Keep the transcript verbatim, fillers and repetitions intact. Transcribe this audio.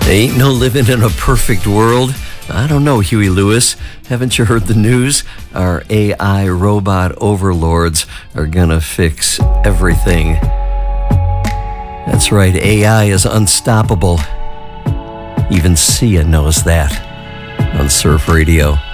Ain't no living in a perfect world. I don't know, Huey Lewis. Haven't you heard the news? Our A I robot overlords are gonna fix everything. That's right, A I is unstoppable. Even Sia knows that on Surf Radio.